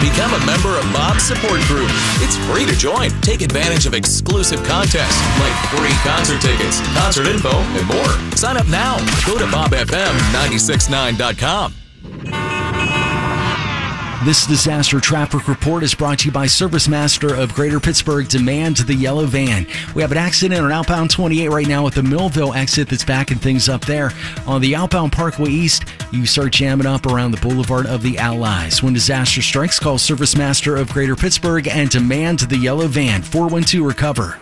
Become a member of Bob's support group. It's free to join. Take advantage of exclusive contests like free concert tickets, concert info, and more. Sign up now. Go to bobfm969.com. This disaster traffic report is brought to you by Service Master of Greater Pittsburgh. Demand the yellow van. We have an accident on outbound 28 right now at the Millville exit that's backing things up there. On the outbound Parkway East, you start jamming up around the Boulevard of the Allies. When disaster strikes, call Service Master of Greater Pittsburgh and demand the yellow van. 412-RECOVER.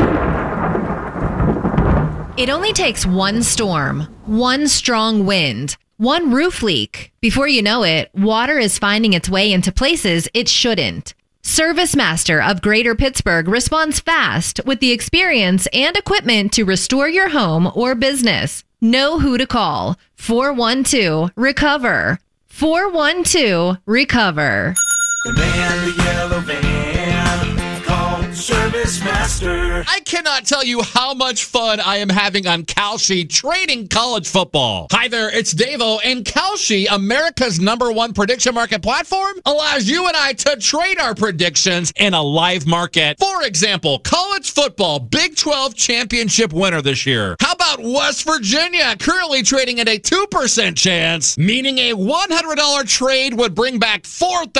It only takes one storm, one strong wind, one roof leak. Before you know it, water is finding its way into places it shouldn't. Service Master of Greater Pittsburgh responds fast with the experience and equipment to restore your home or business. Know who to call. 412-RECOVER. 412-RECOVER. Demand the yellow van. Call Service Master. I cannot tell you how much fun I am having on Kalshi trading college football. Hi there, it's Davo, and Kalshi, America's #1 prediction market platform, allows you and I to trade our predictions in a live market. For example, college football, Big 12 championship winner this year. How about West Virginia, currently trading at a 2% chance, meaning a $100 trade would bring back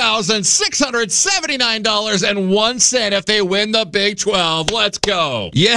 $4,679.01 if they win the Big 12. Let's go. Yeah.